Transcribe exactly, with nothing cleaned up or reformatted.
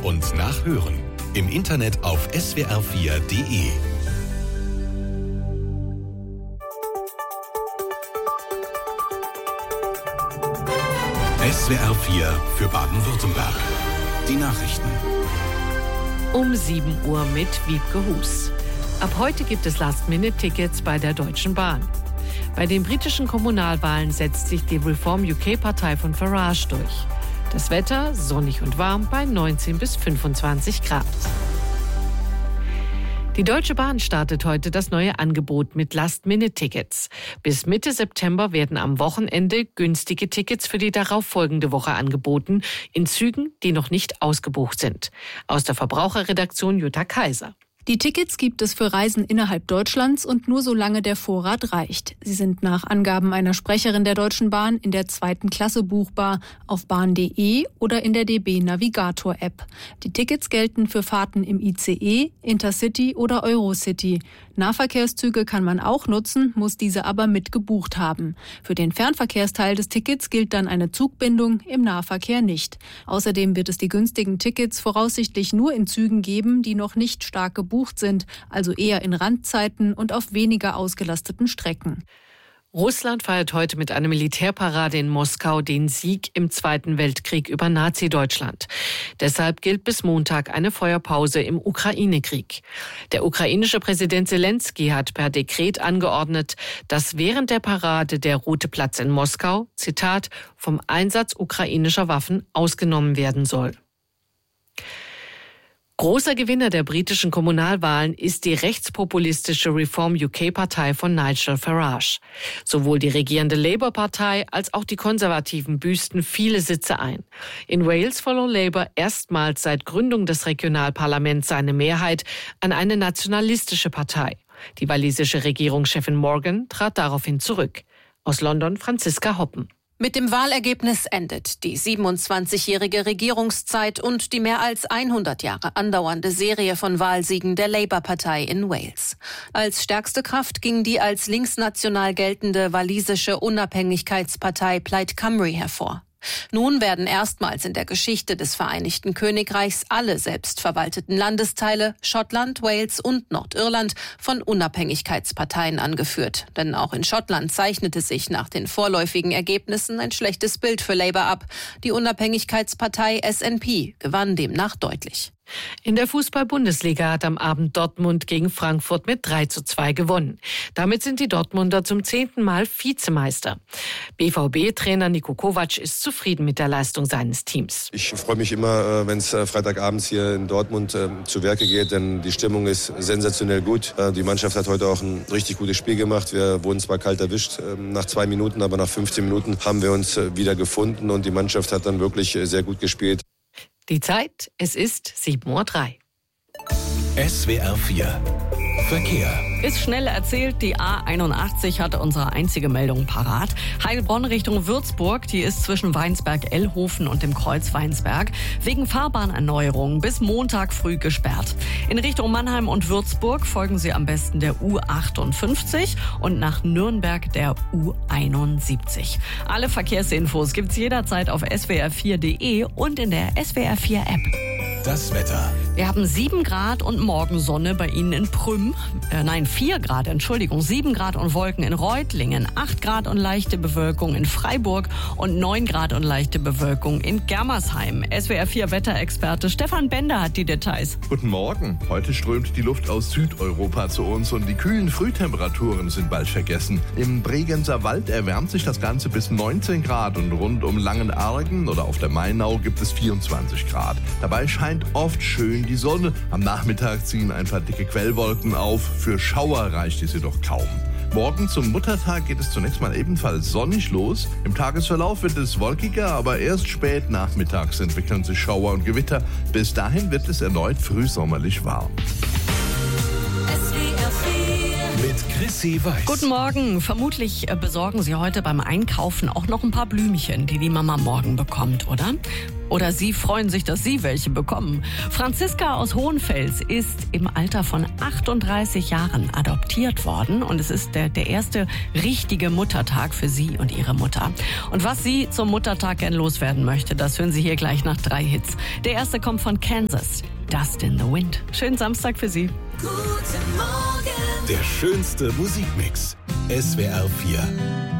und nachhören. Im Internet auf S W R vier Punkt de. S W R vier für Baden-Württemberg. Die Nachrichten. Um sieben Uhr mit Wiebke Hus. Ab heute gibt es Last-Minute-Tickets bei der Deutschen Bahn. Bei den britischen Kommunalwahlen setzt sich die Reform U K-Partei von Farage durch. Das Wetter sonnig und warm bei neunzehn bis fünfundzwanzig Grad. Die Deutsche Bahn startet heute das neue Angebot mit Last-Minute-Tickets. Bis Mitte September werden am Wochenende günstige Tickets für die darauffolgende Woche angeboten, in Zügen, die noch nicht ausgebucht sind. Aus der Verbraucherredaktion Jutta Kaiser. Die Tickets gibt es für Reisen innerhalb Deutschlands und nur solange der Vorrat reicht. Sie sind nach Angaben einer Sprecherin der Deutschen Bahn in der zweiten Klasse buchbar, auf bahn punkt de oder in der D B Navigator App. Die Tickets gelten für Fahrten im I C E, Intercity oder Eurocity. Nahverkehrszüge kann man auch nutzen, muss diese aber mit gebucht haben. Für den Fernverkehrsteil des Tickets gilt dann eine Zugbindung, im Nahverkehr nicht. Außerdem wird es die günstigen Tickets voraussichtlich nur in Zügen geben, die noch nicht stark gebucht sind, also eher in Randzeiten und auf weniger ausgelasteten Strecken. Russland feiert heute mit einer Militärparade in Moskau den Sieg im Zweiten Weltkrieg über Nazi-Deutschland. Deshalb gilt bis Montag eine Feuerpause im Ukraine-Krieg. Der ukrainische Präsident Zelensky hat per Dekret angeordnet, dass während der Parade der Rote Platz in Moskau, Zitat, vom Einsatz ukrainischer Waffen ausgenommen werden soll. Großer Gewinner der britischen Kommunalwahlen ist die rechtspopulistische Reform U K-Partei von Nigel Farage. Sowohl die regierende Labour-Partei als auch die Konservativen büßten viele Sitze ein. In Wales verlor Labour erstmals seit Gründung des Regionalparlaments seine Mehrheit an eine nationalistische Partei. Die walisische Regierungschefin Morgan trat daraufhin zurück. Aus London Franziska Hoppen. Mit dem Wahlergebnis endet die siebenundzwanzigjährige Regierungszeit und die mehr als hundert Jahre andauernde Serie von Wahlsiegen der Labour-Partei in Wales. Als stärkste Kraft ging die als linksnational geltende walisische Unabhängigkeitspartei Plaid Cymru hervor. Nun werden erstmals in der Geschichte des Vereinigten Königreichs alle selbstverwalteten Landesteile, Schottland, Wales und Nordirland, von Unabhängigkeitsparteien angeführt. Denn auch in Schottland zeichnete sich nach den vorläufigen Ergebnissen ein schlechtes Bild für Labour ab. Die Unabhängigkeitspartei S N P gewann demnach deutlich. In der Fußball-Bundesliga hat am Abend Dortmund gegen Frankfurt mit drei zu zwei gewonnen. Damit sind die Dortmunder zum zehnten Mal Vizemeister. B V B-Trainer Niko Kovac ist zufrieden mit der Leistung seines Teams. Ich freue mich immer, wenn es Freitagabends hier in Dortmund zu Werke geht, denn die Stimmung ist sensationell gut. Die Mannschaft hat heute auch ein richtig gutes Spiel gemacht. Wir wurden zwar kalt erwischt nach zwei Minuten, aber nach fünfzehn Minuten haben wir uns wieder gefunden und die Mannschaft hat dann wirklich sehr gut gespielt. Die Zeit, es ist sieben Uhr drei. S W R vier Verkehr. Ist schnell erzählt, die A einundachtzig hat unsere einzige Meldung parat. Heilbronn Richtung Würzburg, die ist zwischen Weinsberg-Ellhofen und dem Kreuz Weinsberg wegen Fahrbahnerneuerungen bis Montag früh gesperrt. In Richtung Mannheim und Würzburg folgen Sie am besten der U achtundfünfzig und nach Nürnberg der U einundsiebzig. Alle Verkehrsinfos gibt's jederzeit auf S W R vier Punkt de und in der S W R vier App. Das Wetter. Wir haben sieben Grad und Morgensonne bei Ihnen in Prüm. Äh, nein, vier Grad, Entschuldigung. sieben Grad und Wolken in Reutlingen. acht Grad und leichte Bewölkung in Freiburg. Und neun Grad und leichte Bewölkung in Germersheim. S W R vier Wetterexperte Stefan Bender hat die Details. Guten Morgen. Heute strömt die Luft aus Südeuropa zu uns und die kühlen Frühtemperaturen sind bald vergessen. Im Bregenzer Wald erwärmt sich das Ganze bis neunzehn Grad und rund um Langenargen oder auf der Mainau gibt es vierundzwanzig Grad. Dabei scheint oft schön die Sonne. Am Nachmittag ziehen ein paar dicke Quellwolken auf. Für Schauer reicht es jedoch kaum. Morgen zum Muttertag geht es zunächst mal ebenfalls sonnig los. Im Tagesverlauf wird es wolkiger, aber erst spät nachmittags entwickeln sich Schauer und Gewitter. Bis dahin wird es erneut frühsommerlich warm. Mit Chrissy Weiß. Guten Morgen. Vermutlich besorgen Sie heute beim Einkaufen auch noch ein paar Blümchen, die die Mama morgen bekommt, oder? Oder Sie freuen sich, dass Sie welche bekommen. Franziska aus Hohenfels ist im Alter von achtunddreißig Jahren adoptiert worden und es ist der, der erste richtige Muttertag für Sie und Ihre Mutter. Und was sie zum Muttertag gern loswerden möchte, das hören Sie hier gleich nach drei Hits. Der erste kommt von Kansas, Dust in the Wind. Schönen Samstag für Sie. Guten Morgen. Der schönste Musikmix. S W R vier.